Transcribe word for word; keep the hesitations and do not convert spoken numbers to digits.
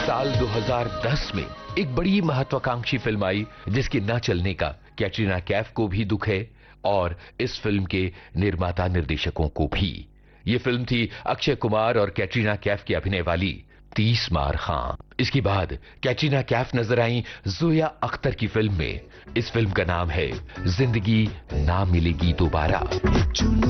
साल दो हज़ार दस में एक बड़ी महत्वाकांक्षी फिल्म आई जिसके न चलने का कैटरीना कैफ को भी दुख है और इस फिल्म के निर्माता निर्देशकों को भी। ये फिल्म थी अक्षय कुमार और कैटरीना कैफ की अभिनय वाली तीस मार खां। इसके बाद कैटरीना कैफ नजर आई जोया अख्तर की फिल्म में। इस फिल्म का नाम है जिंदगी ना मिलेगी दोबारा।